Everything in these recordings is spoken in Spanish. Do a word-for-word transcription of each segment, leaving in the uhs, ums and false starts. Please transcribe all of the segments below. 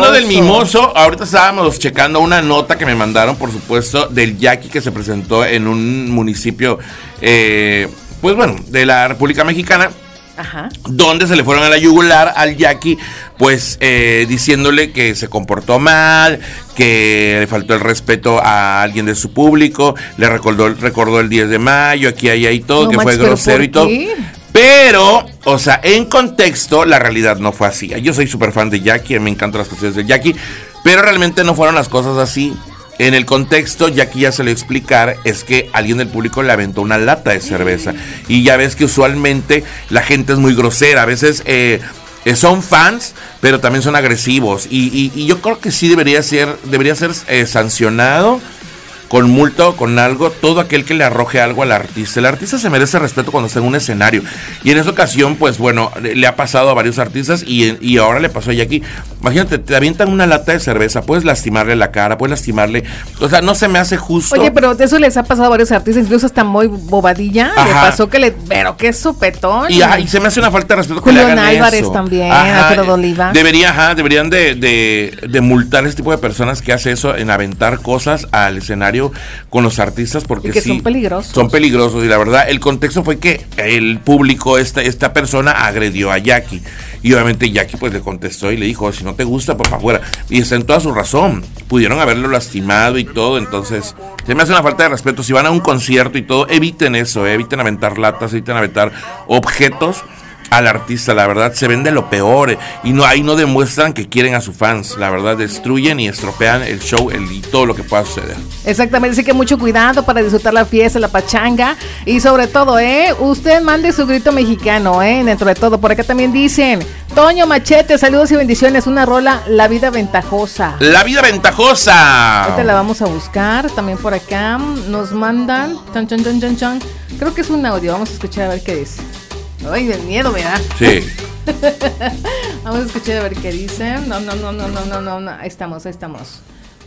hablando del mimoso, ahorita estábamos checando una nota que me mandaron, por supuesto, del yaqui que se presentó en un municipio, eh, pues bueno, de la República Mexicana. Ajá. Donde se le fueron a la yugular al yaqui, pues eh, diciéndole que se comportó mal, que le faltó el respeto a alguien de su público, le recordó, recordó el diez de mayo, aquí, allá y todo, no, que Max, fue grosero y todo. Pero, o sea, en contexto, la realidad no fue así. Yo soy súper fan de yaqui, me encantan las canciones del yaqui, pero realmente no fueron las cosas así. En el contexto, ya que ya se le explicar, es que alguien del público le aventó una lata de cerveza. Y ya ves que usualmente la gente es muy grosera. A veces eh, eh, son fans, pero también son agresivos. Y, y, y yo creo que sí debería ser, debería ser eh, sancionado con multa o con algo, todo aquel que le arroje algo al artista. El artista se merece respeto cuando está en un escenario. Y en esa ocasión, pues bueno, le ha pasado a varios artistas y, y ahora le pasó a Jackie. Imagínate, te avientan una lata de cerveza, puedes lastimarle la cara, puedes lastimarle. O sea, no se me hace justo. Oye, pero eso les ha pasado a varios artistas, incluso hasta muy bobadilla. Ajá. Le pasó que le. Pero qué sopetón. Y, ajá, y se me hace una falta de respeto que Julián le hagan Álvarez eso. También, ajá, Alfredo Oliva. Debería, ajá, deberían de, de, de multar a este tipo de personas que hace eso en aventar cosas al escenario con los artistas, porque y que sí, son peligrosos. Son peligrosos, y la verdad, el contexto fue que el público, esta, esta persona agredió a Jackie, y obviamente Jackie pues le contestó y le dijo, si no te gusta, pues para afuera, y está en toda su razón, pudieron haberlo lastimado y todo, entonces, se me hace una falta de respeto. Si van a un concierto y todo, eviten eso, eh, eviten aventar latas, eviten aventar objetos al artista, la verdad, se vende lo peor, eh, y no ahí no demuestran que quieren a sus fans, la verdad, destruyen y estropean el show el, y todo lo que pueda suceder. Exactamente, así que mucho cuidado para disfrutar la fiesta, la pachanga, y sobre todo, eh, usted mande su grito mexicano, eh, dentro de todo. Por acá también dicen, Toño Machete, saludos y bendiciones, una rola, La Vida Ventajosa. La Vida Ventajosa. Ahorita la vamos a buscar, también por acá nos mandan, chan, chan, chan, chan, chan. Creo que es un audio, vamos a escuchar a ver qué dice. Ay, de miedo me da. Sí. Vamos a escuchar a ver qué dicen. No, no, no, no, no, no, no, no. Ahí estamos, ahí estamos.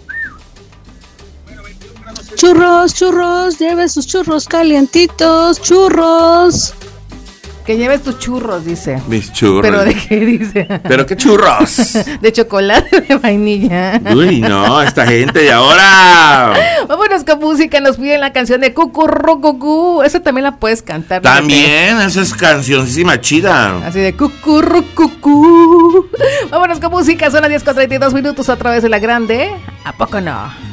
Churros, churros, lleve sus churros calientitos, churros. Que lleves tus churros, dice. Mis churros. ¿Pero de qué dice? ¿Pero qué churros? De chocolate, de vainilla. Uy, no, esta gente de ahora. Vámonos con música, nos piden la canción de Cucurrucucú. Esa también la puedes cantar. También, esa es cancioncísima chida. Así de Cucurrucucú. Vámonos con música, son las diez con treinta y dos minutos a través de la grande. ¿A poco no?